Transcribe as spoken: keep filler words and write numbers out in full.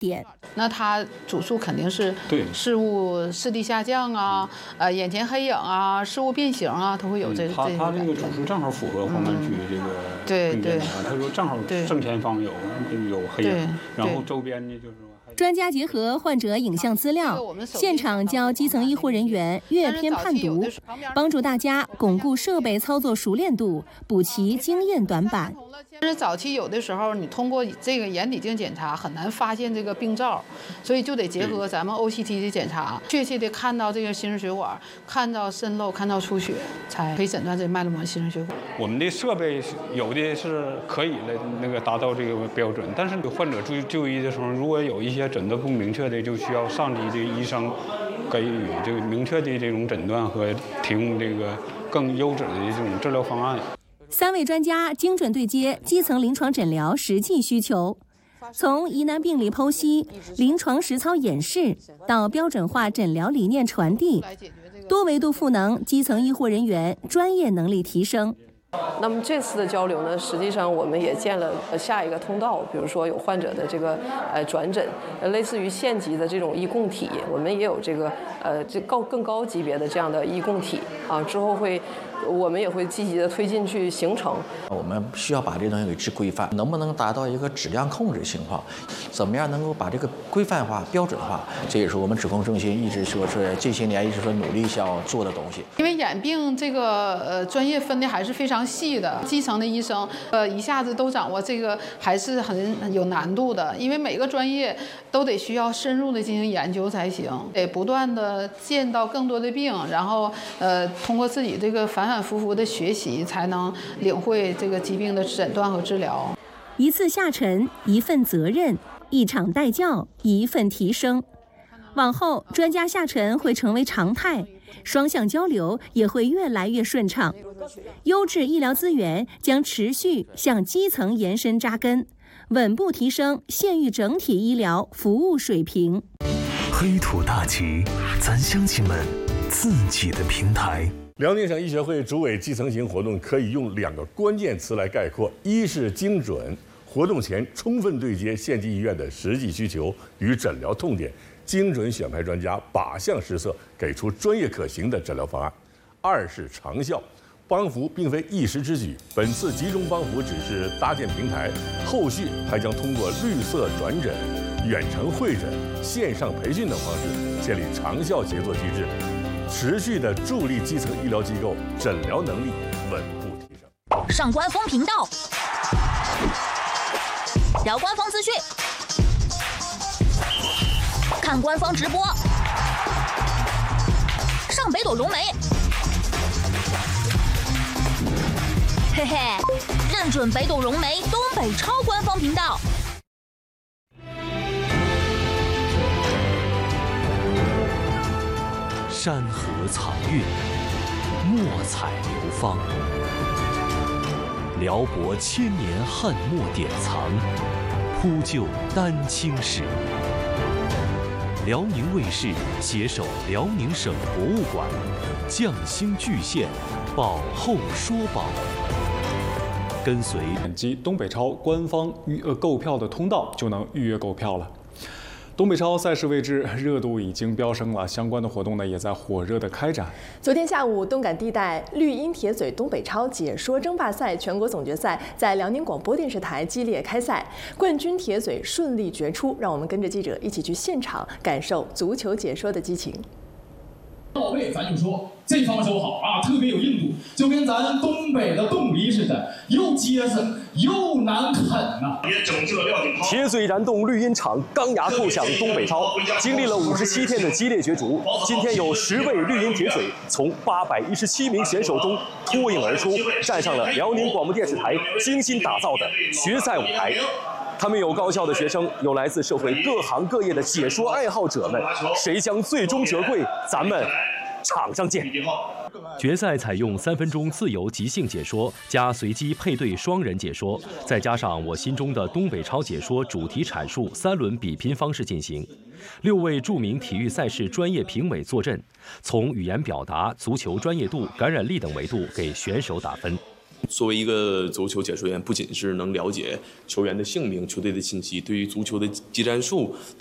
点。 那他主诉肯定是对视物视力下降啊，呃，眼前黑影啊，视物变形啊，他会有这个。 他他这个主诉正好符合黄斑区这个对对， 他说正好正前方有有黑影，然后周边呢就是。 专家结合患者影像资料，现场教基层医护人员阅片判读，帮助大家巩固设备操作熟练度，补齐经验短板。 但是早期有的时候，你通过这个眼底镜检查很难发现这个病灶，所以就得结合咱们 O C T 的检查，确切的看到这个心室血管，看到渗漏，看到出血，才可以诊断这脉络膜心室血管。 我们的设备有的是可以的，那个达到这个标准，但是患者就就医的时候，如果有一些诊断不明确的，就需要上级的医生给予这个明确的这种诊断和提供这个更优质的这种治疗方案。 三位专家精准对接基层临床诊疗实际需求，从疑难病理剖析、临床实操演示到标准化诊疗理念传递，多维度赋能基层医护人员专业能力提升。 那么这次的交流呢，实际上我们也建了下一个通道，比如说有患者的这个呃转诊，类似于县级的这种医共体，我们也有这个呃这高更高级别的这样的医共体啊，之后会我们也会积极的推进去形成。 我们需要把这东西给制规范，能不能达到一个质量控制情况？怎么样能够把这个规范化、标准化？这也是我们指控中心一直说是这些年一直说努力想要做的东西。 因为眼病这个呃专业分的还是非常细的，基层的医生呃一下子都掌握这个还是很有难度的，因为每个专业都得需要深入的进行研究才行，得不断的见到更多的病，然后呃通过自己这个反反复复的学习，才能领会这个疾病的诊断和治疗。 一次下沉，一份责任；一场带教，一份提升。往后，专家下沉会成为常态，双向交流也会越来越顺畅。优质医疗资源将持续向基层延伸扎根，稳步提升县域整体医疗服务水平。 黑土大旗，咱乡亲们自己的平台。 辽宁省医学会主委基层型活动可以用两个关键词来概括：一是精准，活动前充分对接县级医院的实际需求与诊疗痛点，精准选派专家，靶向施策，给出专业可行的诊疗方案；二是长效，帮扶并非一时之举，本次集中帮扶只是搭建平台，后续还将通过绿色转诊、远程会诊、线上培训等方式，建立长效协作机制，持续的助力基层医疗机构诊疗能力稳步提升。 上官方频道，聊官方资讯，看官方直播，上北斗融媒，嘿嘿，认准北斗融媒东北超官方频道。 山河藏韵，墨彩流芳，辽博千年汉墨典藏，铺就丹青史。辽宁卫视携手辽宁省博物馆，匠心巨献，宝后说宝。跟随点击东北超官方预呃购票的通道，就能预约购票了。东北超赛事未至，热度已经飙升了，相关的活动呢也在火热的开展。 昨天下午，动感地带绿茵铁嘴东北超解说争霸赛全国总决赛在辽宁广播电视台激烈开赛，冠军铁嘴顺利决出。让我们跟着记者一起去现场感受足球解说的激情。 宝贝，咱就说这防守好啊，特别有硬度，就跟咱东北的冻梨似的，又结实又难啃呐、啊。 铁嘴燃动绿茵场，钢牙叩响东北超。经历了五十七天的激烈角逐，今天有十位绿茵铁嘴从八百一十七名选手中脱颖而出，站上了辽宁广播电视台精心打造的决赛舞台。他们有高校的学生，有来自社会各行各业的解说爱好者们，谁将最终折桂？咱们场上见。 决赛采用三分钟自由即兴解说加随机配对双人解说，再加上我心中的东北超解说主题阐述三轮比拼方式进行。六位著名体育赛事专业评委坐镇，从语言表达、足球专业度、感染力等维度给选手打分。 作为一个足球解说员，不仅是能了解球员的姓名、球队的信息，对于足球的技战术、